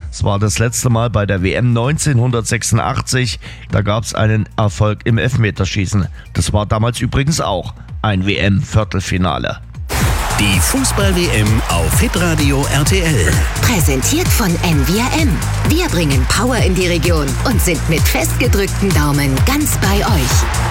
Es war das letzte Mal bei der WM 1986. Da gab es einen Erfolg im Elfmeterschießen. Das war damals übrigens auch ein WM-Viertelfinale. Die Fußball-WM auf Hitradio RTL. Präsentiert von NVRM. Wir bringen Power in die Region und sind mit festgedrückten Daumen ganz bei euch.